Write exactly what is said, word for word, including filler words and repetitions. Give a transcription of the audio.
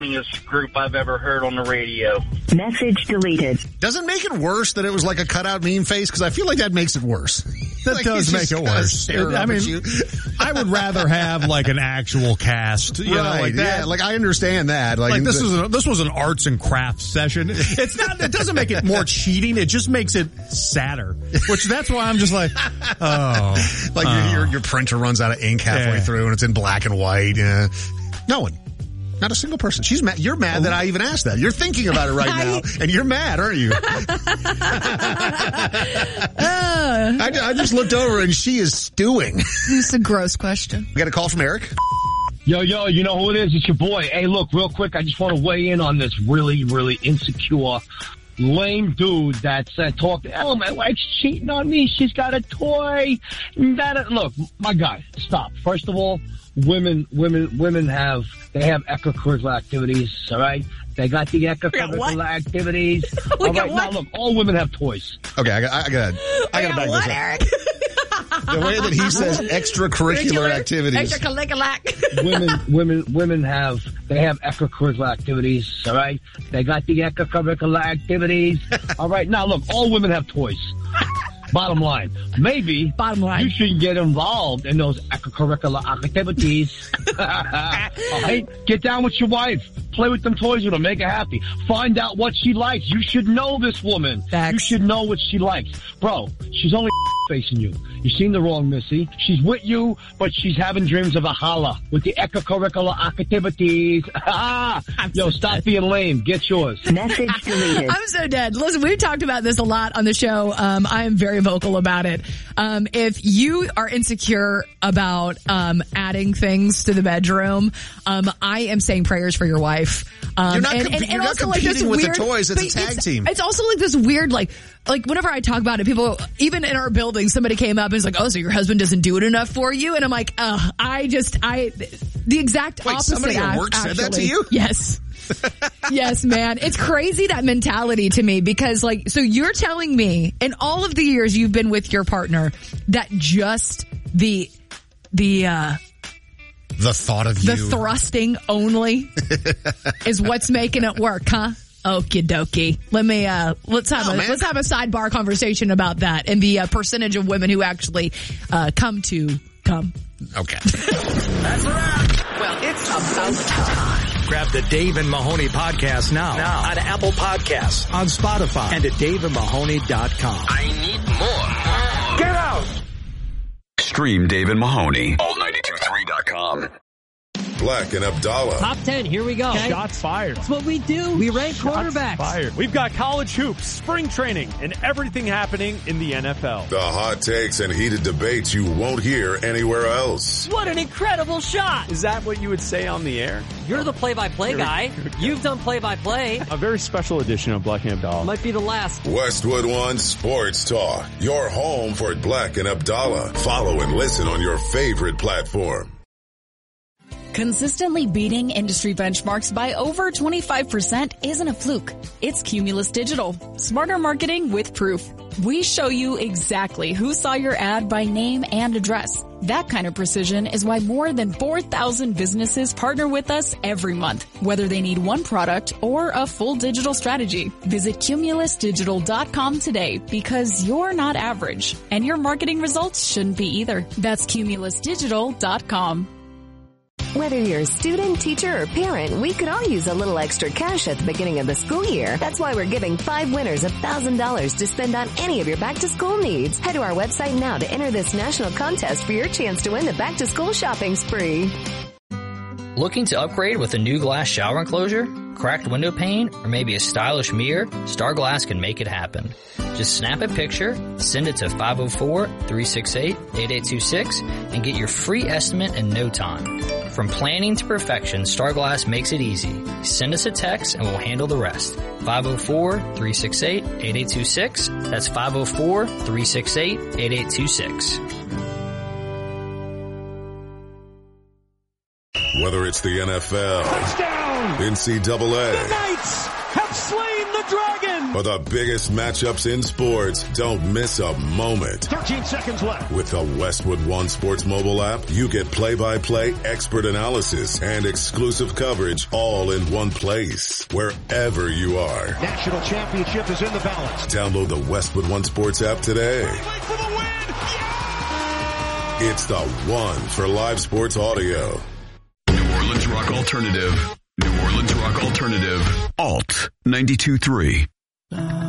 group I've ever heard on the radio. Message deleted. Does it make it worse that it was like a cutout meme face? Because I feel like that makes it worse. That Like, does he's make just it kinda worse. staring I up mean, at you. I would rather have like an actual cast, you right, know, like that. Yeah, like I understand that. Like, Like this the, was a, this was an arts and crafts session. It's not. It doesn't make it more cheating. It just makes it sadder. Which that's why I'm just like, oh, like oh. your, your your printer runs out of ink halfway Yeah. through and it's in black and white. Yeah. No one. Not a single person. She's mad. You're mad that I even asked that. You're thinking about it right now, and you're mad, aren't you? I, I just looked over, and she is stewing. It's a gross question. We got a call from Eric. Yo, yo, you know who it is? It's your boy. Hey, look, real quick, I just want to weigh in on this really, really insecure, lame dude that said, talk to, oh, my wife's cheating on me. She's got a toy. That, look, my guy, stop. First of all, women, women, women have, they have extracurricular activities, all right? They got the extracurricular activities. All right, now look, all women have toys. Okay, I got, I got, I got to back what, this up. Eric? The way that he says extracurricular activities. Extracurricular. women, women, women have, they have extracurricular activities, all right? They got the extracurricular activities. All right, now look, all women have toys. Bottom line, maybe Bottom line. you should get involved in those extracurricular activities. All right? Get down with your wife. Play with them toys with her. Make her happy. Find out what she likes. You should know this woman. Facts. You should know what she likes. Bro, she's only facing you. You've seen the wrong Missy. She's with you, but she's having dreams of a holla with the extracurricular activities. Yo, stop being lame. Get yours. Message deleted. I'm so dead. Listen, we've talked about this a lot on the show. Um, I am very vocal about it. Um, if you are insecure about um, adding things to the bedroom, um, I am saying prayers for your wife. Um, You're not and, comp- and, and you're not also like this competing with the weird, toys. It's a but tag it's, team. It's also like this weird, like, like whenever I talk about it, people, even in our building, somebody came up and was like, "Oh, so your husband doesn't do it enough for you?" And I'm like, "Uh, I just, I, the exact Wait, opposite." somebody at work actually. said that to you? Yes. Yes, man. It's crazy, that mentality to me, because like, so you're telling me in all of the years you've been with your partner that just the, the, uh, The thought of the you. thrusting only is what's making it work, huh? Okie dokie. Let me, uh, let's have Oh, a, man. let's have a sidebar conversation about that and the uh, percentage of women who actually, uh, come to come. Okay. That's a wrap. Well, it's about time. Grab the Dave and Mahoney podcast now, now on Apple Podcasts, on Spotify, and at dave and mahoney dot com. I need more. Get out! Stream Dave and Mahoney. all ninety-two three dot com. Black and Abdallah. Top ten, here we go. Okay. Shots fired. That's what we do. We rank quarterbacks. Fired. We've got college hoops, spring training, and everything happening in the N F L. The hot takes and heated debates you won't hear anywhere else. What an incredible shot. Is that what you would say on the air? You're the play-by-play guy. You've done play-by-play. A very special edition of Black and Abdallah. Might be the last. Westwood One Sports Talk. Your home for Black and Abdallah. Follow and listen on your favorite platform. Consistently beating industry benchmarks by over twenty-five percent isn't a fluke. It's Cumulus Digital. Smarter marketing with proof. We show you exactly who saw your ad by name and address. That kind of precision is why more than four thousand businesses partner with us every month, whether they need one product or a full digital strategy. Visit cumulus digital dot com today, because you're not average and your marketing results shouldn't be either. That's cumulus digital dot com. Whether you're a student, teacher, or parent, we could all use a little extra cash at the beginning of the school year. That's why we're giving five winners one thousand dollars to spend on any of your back-to-school needs. Head to our website now to enter this national contest for your chance to win the back-to-school shopping spree. Looking to upgrade with a new glass shower enclosure, cracked window pane, or maybe a stylish mirror? Star Glass can make it happen. Just snap a picture, send it to five oh four, three six eight, eight eight two six, and get your free estimate in no time. From planning to perfection, Star Glass makes it easy. Send us a text and we'll handle the rest. five oh four, three six eight, eight eight two six. That's five oh four, three six eight, eight eight two six. Whether it's the N F L, Touchdown! N C double A, The Knights have slain the the Dragon! For the biggest matchups in sports, don't miss a moment. thirteen seconds left. With the Westwood One Sports mobile app, you get play-by-play expert analysis and exclusive coverage all in one place, wherever you are. National championship is in the balance. Download the Westwood One Sports app today. For the win! It's the one for live sports audio. New Orleans Rock Alternative. New Orleans Rock Alternative. Alt ninety-two point three.